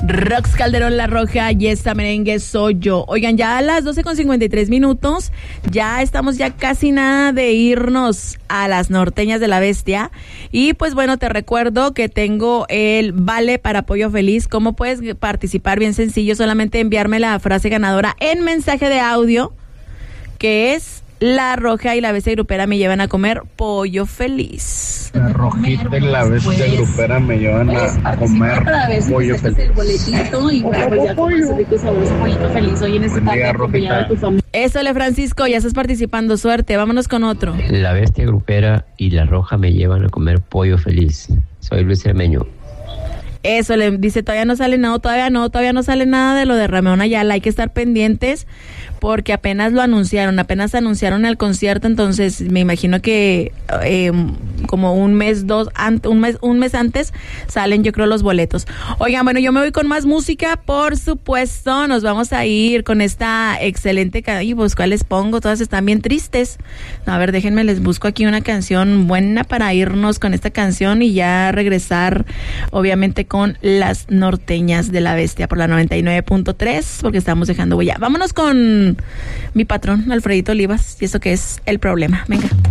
Rox Calderón, La Roja, y esta merengue soy yo. Oigan, ya a las 12:53, ya estamos ya casi nada de irnos a las norteñas de la bestia. Y pues bueno, te recuerdo que tengo el vale para Pollo Feliz. ¿Cómo puedes participar? Bien sencillo, solamente enviarme la frase ganadora en mensaje de audio, que es: La Roja y la Bestia Grupera me llevan a comer pollo feliz. La Rojita y la Bestia Grupera me llevan a comer pollo feliz. El boletito y bueno, pues ya comes rico y sabroso pollito feliz hoy en este tarde acompañado de tu familia. Eso, Francisco, ya estás participando, suerte. Vámonos con otro. La Bestia Grupera y La Roja me llevan a comer pollo feliz. Soy Luis Cermeño. Eso, le dice, todavía no sale nada de lo de Ramón Ayala, hay que estar pendientes porque apenas anunciaron el concierto, entonces me imagino que como un mes antes salen, yo creo, los boletos. Oigan, bueno, yo me voy con más música, por supuesto, nos vamos a ir con esta excelente y pues, ¿cuáles pongo? Todas están bien tristes. A ver, déjenme, les busco aquí una canción buena para irnos con esta canción y ya regresar, obviamente, con las norteñas de la bestia por la 99.3, porque estamos dejando huella. Vámonos con mi patrón, Alfredito Olivas, y eso que es El Problema. Venga.